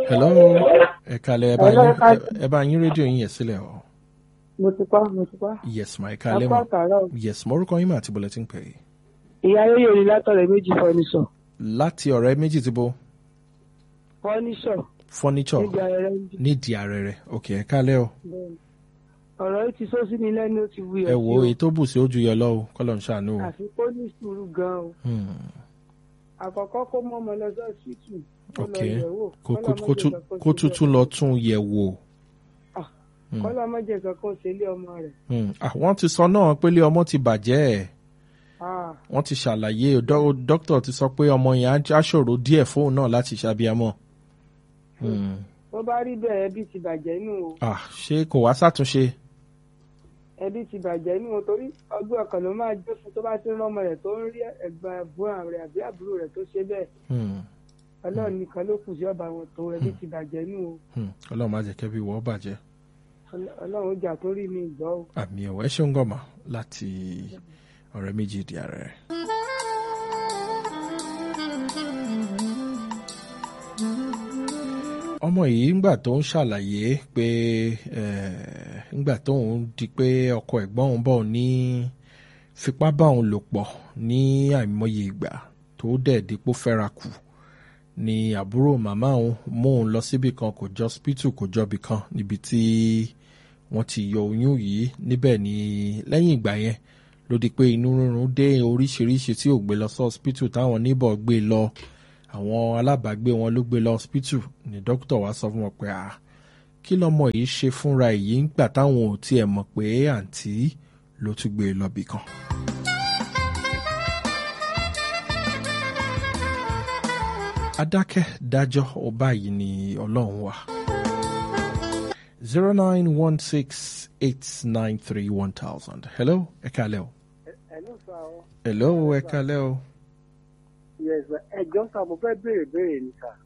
Hello. Ẹ kálẹ́ ẹ bá yín rédíò yín yẹn sílẹ̀ o. Mo ti pa. Yes ma, ẹ kálẹ́ mọ̀. Yes, mo orúkọ yín mà àti bulletin pè é. Ìyá yóò rí látọ̀rẹ́ méjì fọ́níṣọ̀. Láti ọ̀rẹ́ méjì ti bo. Fọ́níṣọ̀. Nídìí Arẹrẹ. Ok, ẹ kálẹ́ o. Ọ̀rọ̀ yìí ti sọ sí mi lẹ́nu ó ti wuyọ̀. Ẹ wo èyí tó bù sí ojú yọ lọ́wọ́ kọ́lọ̀ ń ṣàánú o. Àfi kó ní sùúrù gan-an o. Àkọ́kọ́ kó mọ́ ọmọ lọ sọ́ọ̀sìtù. Ok, kó tuntun lọ tún yẹ̀ wò. Kọ́lọ́ mọ́jẹ̀ kankan ṣe lé ọmọ rẹ̀. Wọ́n ti sọ náà pé lé ọmọ ti bàjẹ́ ẹ̀. Wọ́n ti ṣàlàyé dókítà ti sọ pé ọmọ yẹn á ṣòro díẹ̀ fóun náà láti ṣàbíamọ́. Bó bá rí bẹ́ẹ̀ ẹbí ti bàjẹ́ inú o. Ṣé kò wá ṣàtúnṣe? Ẹbí ti bàjẹ́ inú o torí ọgbẹ́ ọkàn ló máa jó fún tó bá ti rán ọmọ rẹ̀ tó ń rí ẹ̀gbọ́n àbúrò rẹ̀ àbí àbúrò rẹ̀ tó ṣe bẹ́ẹ̀. Ọlọ́run nìkan ló kù sí ọba wọn tó ẹbí ti bàjẹ́ inú o. Ọlọ́run má jẹ́ kẹ́bí wọ́n bàjẹ́. Ọlọ́run jà tó rí mi gbọ́ o. Àmì ẹ̀wọ̀ ẹ ṣeun gọ̀mà láti ọ̀rẹ́ méjì di Arẹrẹ. Ọmọ yìí ńgbà tó ń ṣàlàyé pé ńgbà tó ń di pé ọkọ ẹ̀gbọ́n òun bọ̀ ní fipá bá òun lò pọ̀ ní àìmọye ìgbà tó dẹ̀ dípò fẹ́ra kù ni àbúrò màmá òun mú òun lọ síbì kan kò jọ hospital kò jọbì kan níbi tí wọ́n ti yọ oyún yìí níbẹ̀ ni lẹ́yìn ìgbà yẹn ló di pé inú rírun dé oríṣiríṣi tí ò gbé lọ sí hospital táwọn níbọ̀ gbé lọ àwọn alábàágbé wọn ló gbé lọ hospital ni dókítà wa sọ fún wọn pé kí lọmọ yìí ṣe fúnra èyí ń gbà táwọn ò tiẹ̀ mọ̀ pé àǹtí ló tún gbé lọ́bì kan. Adákẹ́ dájọ́ ọba yìí ni Ọlọ́run wà. 09168931000. Hello, ẹ kálẹ́ o. Hello, ẹ kálẹ́ o. Yes, ẹjọ́ sá mo fẹ́ béèrè ní sá.